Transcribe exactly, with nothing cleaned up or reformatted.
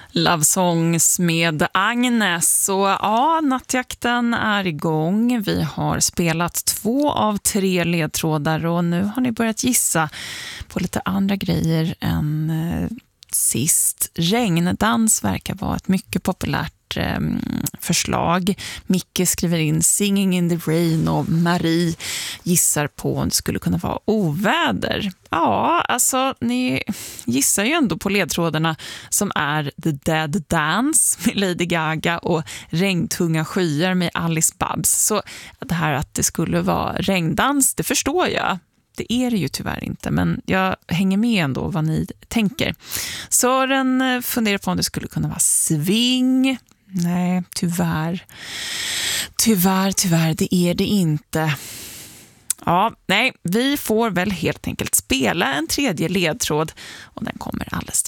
Love Songs med Agnes. Så ja, nattjakten är igång. Vi har spelat två av tre ledtrådar och nu har ni börjat gissa på lite andra grejer än eh, sist. Regndans verkar vara ett mycket populärt eh, förslag. Micke skriver in Singing in the Rain och Marie gissar på om det skulle kunna vara oväder. Ja, alltså ni gissar ju ändå på ledtrådarna som är The Dead Dance med Lady Gaga och Regntunga skyar med Alice Babs. Så det här att det skulle vara regndans, det förstår jag. Det är det ju tyvärr inte, men jag hänger med ändå vad ni tänker. Sören funderar på om det skulle kunna vara sving. Nej, tyvärr. Tyvärr, tyvärr, det är det inte. Ja, nej, vi får väl helt enkelt spela en tredje ledtråd och den kommer alldeles